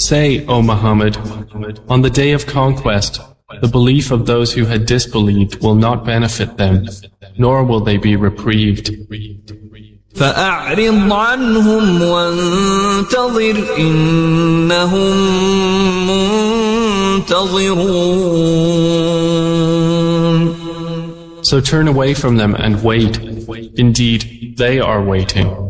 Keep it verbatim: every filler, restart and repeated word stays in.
Say, O Muhammad, on the day of conquest, the belief of those who had disbelieved will not benefit them, nor will they be reprieved. فأعرض عنهم وانتظر إنهم منتظرون. So turn away from them and wait. Indeed, they are waiting.